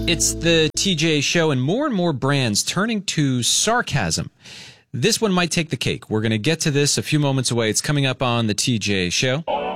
It's the TJ Show, and more brands turning to sarcasm. This one might take the cake. We're going to get to this a few moments away. It's coming up on the TJ Show.